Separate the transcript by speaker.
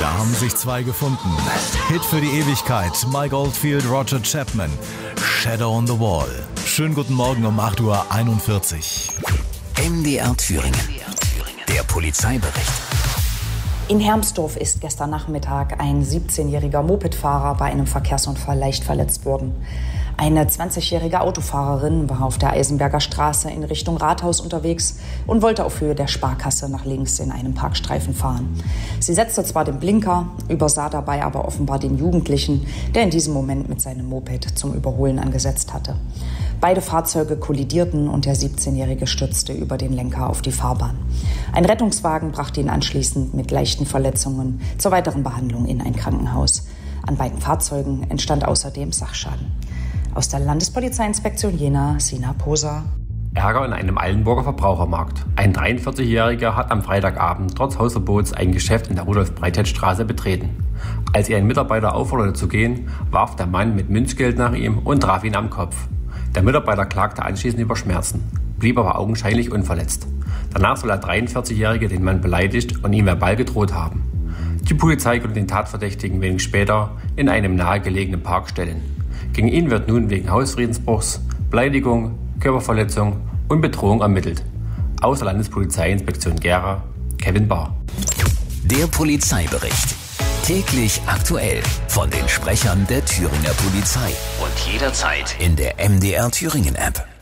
Speaker 1: Da haben sich zwei gefunden. Hit für die Ewigkeit. Mike Oldfield, Roger Chapman. Shadow on the Wall. Schönen guten Morgen um 8:41 Uhr.
Speaker 2: MDR Thüringen. Der Polizeibericht.
Speaker 3: In Hermsdorf ist gestern Nachmittag ein 17-jähriger Mopedfahrer bei einem Verkehrsunfall leicht verletzt worden. Eine 20-jährige Autofahrerin war auf der Eisenberger Straße in Richtung Rathaus unterwegs und wollte auf Höhe der Sparkasse nach links in einem Parkstreifen fahren. Sie setzte zwar den Blinker, übersah dabei aber offenbar den Jugendlichen, der in diesem Moment mit seinem Moped zum Überholen angesetzt hatte. Beide Fahrzeuge kollidierten und der 17-Jährige stürzte über den Lenker auf die Fahrbahn. Ein Rettungswagen brachte ihn anschließend mit leichten Verletzungen zur weiteren Behandlung in ein Krankenhaus. An beiden Fahrzeugen entstand außerdem Sachschaden. Aus der Landespolizeiinspektion Jena, Sina Poser.
Speaker 4: Ärger in einem Altenburger Verbrauchermarkt. Ein 43-Jähriger hat am Freitagabend trotz Hausverbots ein Geschäft in der Rudolf-Breitheit-Straße betreten. Als er einen Mitarbeiter aufforderte zu gehen, warf der Mann mit Münzgeld nach ihm und traf ihn am Kopf. Der Mitarbeiter klagte anschließend über Schmerzen, blieb aber augenscheinlich unverletzt. Danach soll der 43-Jährige den Mann beleidigt und ihm verbal gedroht haben. Die Polizei konnte den Tatverdächtigen wenig später in einem nahegelegenen Park stellen. Gegen ihn wird nun wegen Hausfriedensbruchs, Beleidigung, Körperverletzung und Bedrohung ermittelt. Aus der Landespolizeiinspektion Gera, Kevin Bahr.
Speaker 2: Der Polizeibericht. Täglich aktuell von den Sprechern der Thüringer Polizei. Und jederzeit in der MDR Thüringen App.